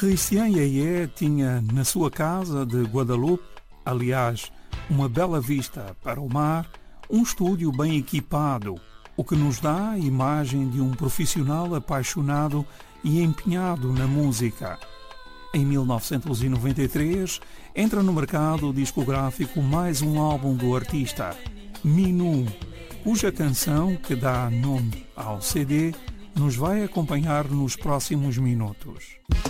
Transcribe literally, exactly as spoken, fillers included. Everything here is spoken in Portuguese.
Christian Yeye tinha na sua casa de Guadalupe, aliás, uma bela vista para o mar, um estúdio bem equipado, o que nos dá a imagem de um profissional apaixonado e empenhado na música. Em mil novecentos e noventa e três, entra no mercado discográfico mais um álbum do artista, Minu, cuja canção, que dá nome ao C D, nos vai acompanhar nos próximos minutos.